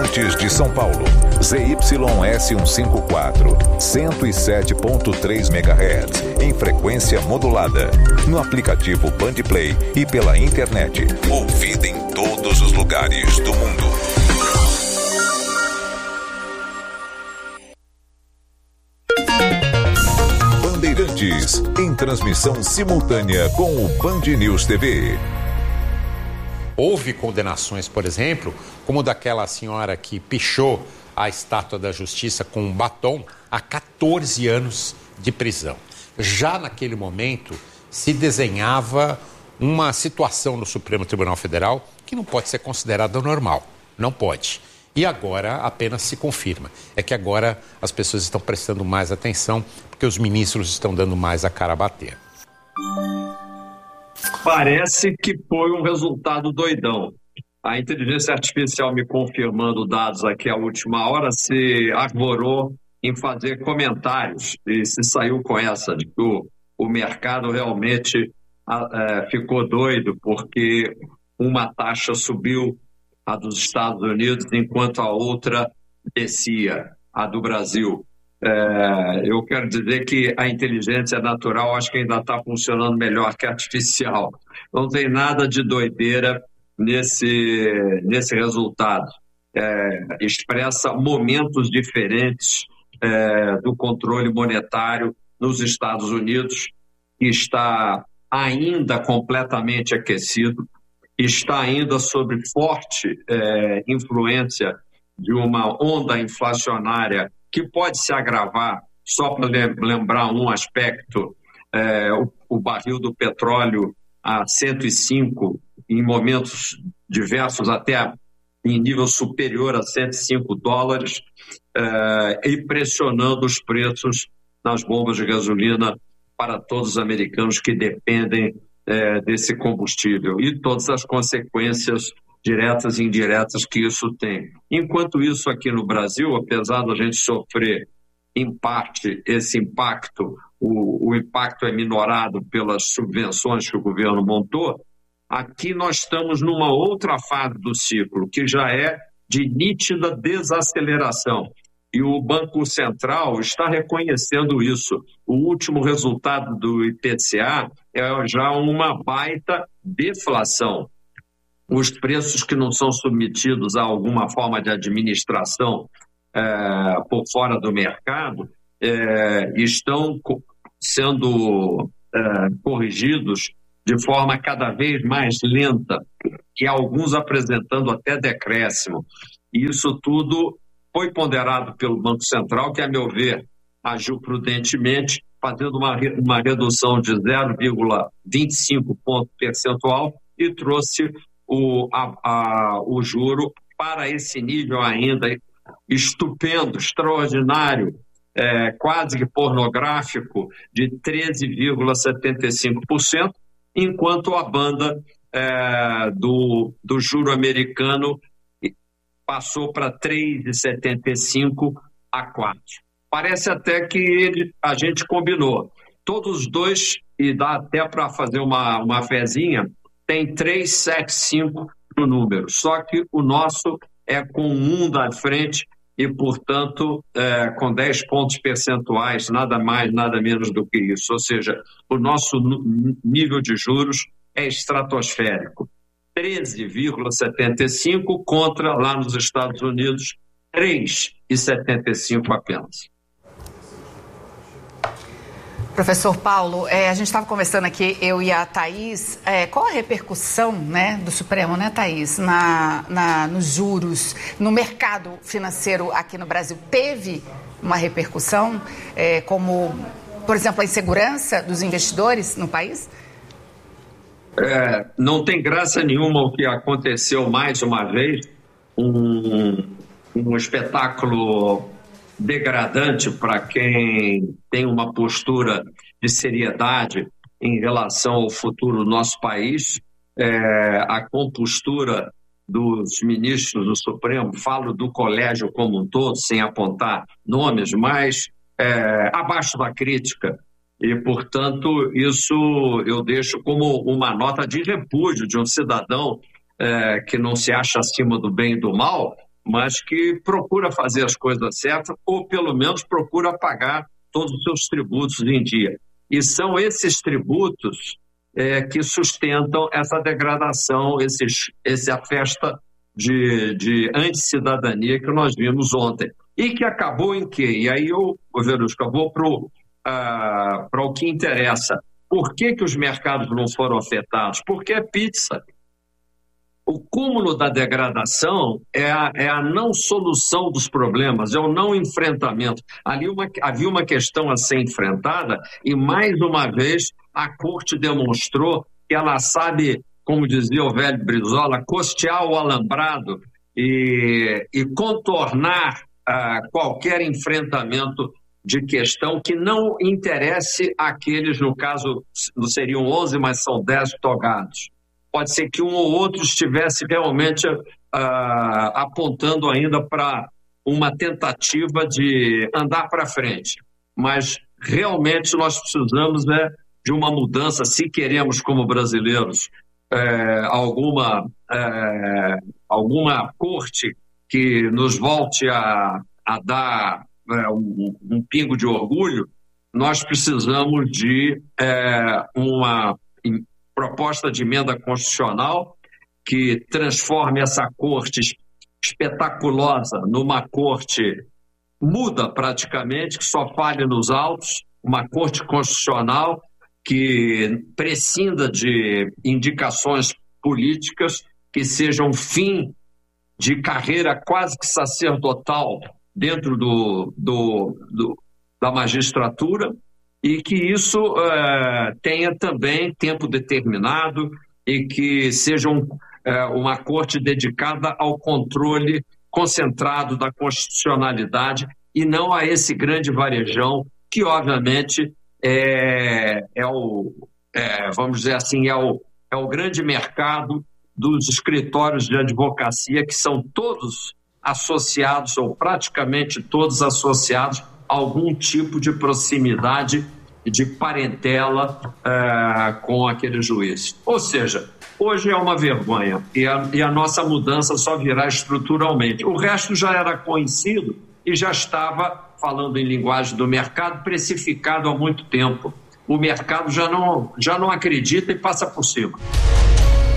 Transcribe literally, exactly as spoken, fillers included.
Bandeirantes de São Paulo, Z Y S cento e cinquenta e quatro, cento e sete ponto três megahertz, em frequência modulada, no aplicativo Bandplay e pela internet. Ouvida em todos os lugares do mundo. Bandeirantes, em transmissão simultânea com o Band News T V. Houve condenações, por exemplo, como daquela senhora que pichou a Estátua da Justiça com um batom, a quatorze anos de prisão. Já naquele momento se desenhava uma situação no Supremo Tribunal Federal que não pode ser considerada normal, não pode. E agora apenas se confirma. É que agora as pessoas estão prestando mais atenção porque os ministros estão dando mais a cara a bater. Parece que foi um resultado doidão. A inteligência artificial me confirmando dados aqui à última hora se arvorou em fazer comentários e se saiu com essa de que o, o mercado realmente é, ficou doido porque uma taxa subiu, a dos Estados Unidos, enquanto a outra descia, a do Brasil. É, eu quero dizer que a inteligência natural acho que ainda está funcionando melhor que a artificial. Não tem nada de doideira nesse, nesse resultado. É, expressa momentos diferentes é, do controle monetário nos Estados Unidos, que está ainda completamente aquecido, está ainda sob forte é, influência de uma onda inflacionária que pode se agravar. Só para lembrar um aspecto, é, o, o barril do petróleo a cento e cinco, em momentos diversos até em nível superior a cento e cinco dólares, é, e pressionando os preços nas bombas de gasolina para todos os americanos que dependem é, desse combustível e todas as consequências diretas e indiretas que isso tem. Enquanto isso, aqui no Brasil, apesar da gente sofrer, em parte, esse impacto, o, o impacto é minorado pelas subvenções que o governo montou, aqui nós estamos numa outra fase do ciclo, que já é de nítida desaceleração. E o Banco Central está reconhecendo isso. O último resultado do I P C A é já uma baita deflação. Os preços que não são submetidos a alguma forma de administração é, por fora do mercado é, estão sendo é, corrigidos de forma cada vez mais lenta, e alguns apresentando até decréscimo. E isso tudo foi ponderado pelo Banco Central, que, a meu ver, agiu prudentemente, fazendo uma, uma redução de zero vírgula vinte e cinco ponto percentual e trouxe o, a, a, o juro para esse nível ainda estupendo, extraordinário, é, quase que pornográfico, de treze vírgula setenta e cinco por cento, enquanto a banda é, do, do juro americano passou para três vírgula setenta e cinco a quatro. Parece até que ele, a gente combinou. Todos os dois, e dá até para fazer uma, uma fezinha, tem três vírgula setenta e cinco no número. Só que o nosso é com um da frente e, portanto, é, com dez pontos percentuais, nada mais, nada menos do que isso. Ou seja, o nosso nível de juros é estratosférico. treze vírgula setenta e cinco contra, lá nos Estados Unidos, três vírgula setenta e cinco apenas. Professor Paulo, é, a gente estava conversando aqui, eu e a Thaís, é, qual a repercussão, né, do Supremo, né, Thaís, na, na, nos juros, no mercado financeiro aqui no Brasil? Teve uma repercussão, é, como, por exemplo, a insegurança dos investidores no país? É, não tem graça nenhuma o que aconteceu mais uma vez, um, um espetáculo degradante para quem tem uma postura de seriedade em relação ao futuro do nosso país. É, a compostura dos ministros do Supremo, falo do colégio como um todo, sem apontar nomes, mas é, abaixo da crítica. E, portanto, isso eu deixo como uma nota de repúdio de um cidadão é, que não se acha acima do bem e do mal, mas que procura fazer as coisas certas ou, pelo menos, procura pagar todos os seus tributos em dia. E são esses tributos é, que sustentam essa degradação, esses, essa festa de, de anticidadania que nós vimos ontem. E que acabou em quê? E aí eu, Verusca, vou para uh, o que interessa. Por que, que os mercados não foram afetados? Porque é pizza. O cúmulo da degradação é a, é a não solução dos problemas, é o não enfrentamento. Ali uma, havia uma questão a ser enfrentada e, mais uma vez, a Corte demonstrou que ela sabe, como dizia o velho Brizola, costear o alambrado e, e contornar uh, qualquer enfrentamento de questão que não interesse àqueles, no caso, não seriam onze, mas são dez togados. Pode ser que um ou outro estivesse realmente uh, apontando ainda para uma tentativa de andar para frente. Mas realmente nós precisamos, né, de uma mudança, se queremos, como brasileiros, é, alguma, é, alguma corte que nos volte a, a dar é, um, um pingo de orgulho. Nós precisamos de é, uma proposta de emenda constitucional que transforme essa corte espetaculosa numa corte muda praticamente, que só fale nos autos, uma corte constitucional que prescinda de indicações políticas, que seja um fim de carreira quase que sacerdotal dentro do, do, do, da magistratura, e que isso uh, tenha também tempo determinado e que seja um, uh, uma corte dedicada ao controle concentrado da constitucionalidade e não a esse grande varejão que, obviamente, é, é o, é, vamos dizer assim, é o, é o grande mercado dos escritórios de advocacia, que são todos associados, ou praticamente todos associados, algum tipo de proximidade, de parentela uh, com aquele juiz. Ou seja, hoje é uma vergonha e a, e a nossa mudança só virá estruturalmente. O resto já era conhecido e já estava, falando em linguagem do mercado, precificado há muito tempo. O mercado já não, já não acredita e passa por cima.